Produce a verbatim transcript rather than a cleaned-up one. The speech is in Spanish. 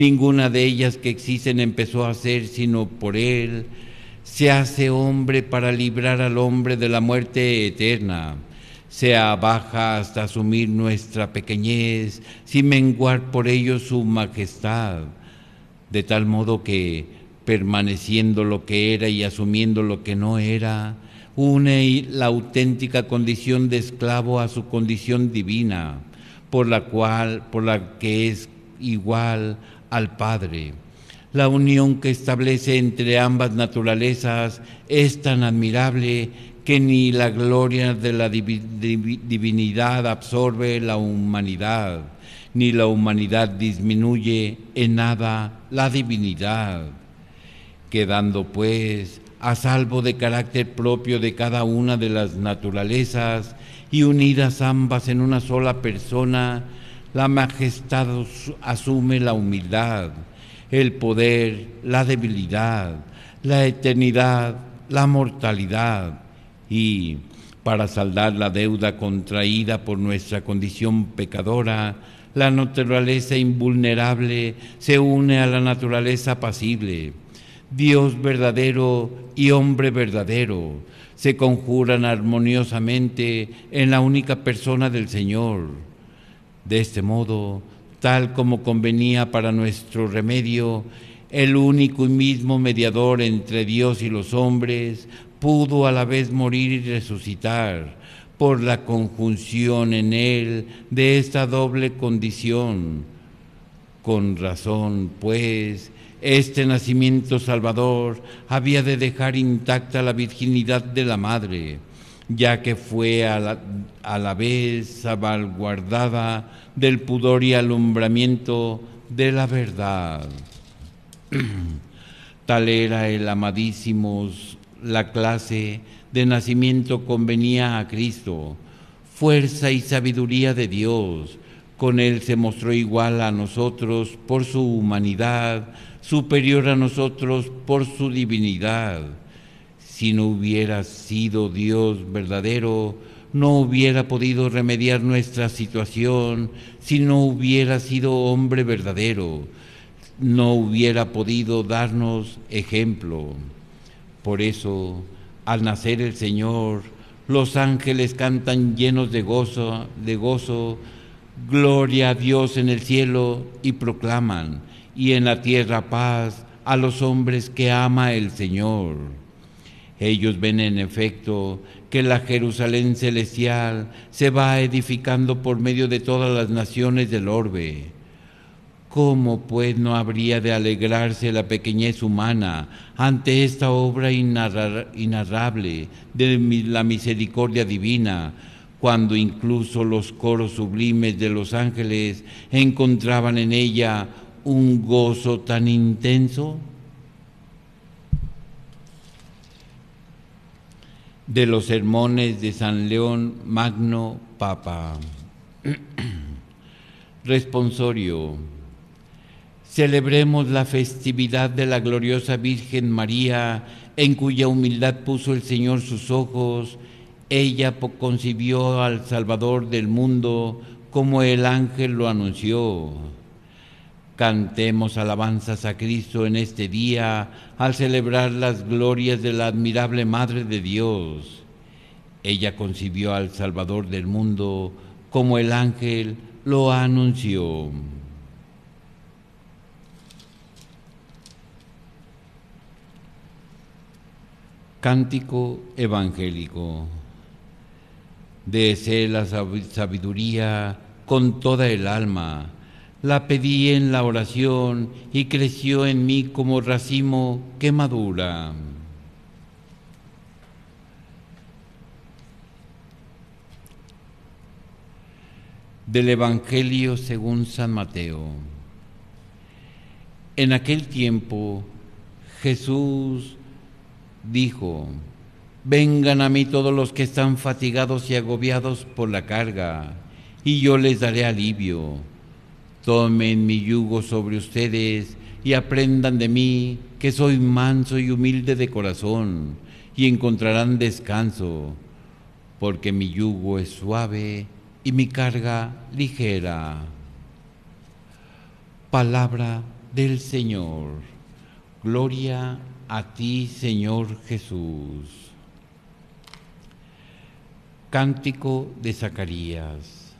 Ninguna de ellas que existen empezó a ser sino por Él. Se hace hombre para librar al hombre de la muerte eterna. Se abaja hasta asumir nuestra pequeñez, sin menguar por ello su majestad. De tal modo que, permaneciendo lo que era y asumiendo lo que no era, une la auténtica condición de esclavo a su condición divina, por la cual, por la que es igual al Padre. La unión que establece entre ambas naturalezas es tan admirable que ni la gloria de la divinidad absorbe la humanidad, ni la humanidad disminuye en nada la divinidad. Quedando pues a salvo de carácter propio de cada una de las naturalezas y unidas ambas en una sola persona, la majestad asume la humildad, el poder, la debilidad, la eternidad, la mortalidad y, para saldar la deuda contraída por nuestra condición pecadora, la naturaleza invulnerable se une a la naturaleza pasible. Dios verdadero y hombre verdadero se conjuran armoniosamente en la única persona del Señor. De este modo, tal como convenía para nuestro remedio, el único y mismo mediador entre Dios y los hombres pudo a la vez morir y resucitar por la conjunción en él de esta doble condición. Con razón, pues, este nacimiento salvador había de dejar intacta la virginidad de la madre, ya que fue a la, a la vez salvaguardada del pudor y alumbramiento de la verdad. Tal era el amadísimo, la clase de nacimiento convenía a Cristo, fuerza y sabiduría de Dios. Con Él se mostró igual a nosotros por su humanidad, superior a nosotros por su divinidad. Si no hubiera sido Dios verdadero, no hubiera podido remediar nuestra situación. Si no hubiera sido hombre verdadero, no hubiera podido darnos ejemplo. Por eso, al nacer el Señor, los ángeles cantan llenos de gozo, de gozo, gloria a Dios en el cielo, y proclaman, y en la tierra paz a los hombres que ama el Señor. Ellos ven en efecto que la Jerusalén celestial se va edificando por medio de todas las naciones del orbe. ¿Cómo pues no habría de alegrarse la pequeñez humana ante esta obra inarrable de la misericordia divina, cuando incluso los coros sublimes de los ángeles encontraban en ella un gozo tan intenso? De los sermones de San León Magno, Papa. Responsorio. Celebremos la festividad de la gloriosa Virgen María, en cuya humildad puso el Señor sus ojos. Ella concibió al Salvador del mundo como el ángel lo anunció. Cantemos alabanzas a Cristo en este día al celebrar las glorias de la admirable Madre de Dios. Ella concibió al Salvador del mundo como el ángel lo anunció. Cántico evangélico. Deseé la sabiduría con toda el alma. La pedí en la oración y creció en mí como racimo que madura. Del Evangelio según San Mateo. En aquel tiempo Jesús dijo: vengan a mí todos los que están fatigados y agobiados por la carga, y yo les daré alivio. Tomen mi yugo sobre ustedes y aprendan de mí, que soy manso y humilde de corazón, y encontrarán descanso, porque mi yugo es suave y mi carga ligera. Palabra del Señor. Gloria a ti, Señor Jesús. Cántico de Zacarías.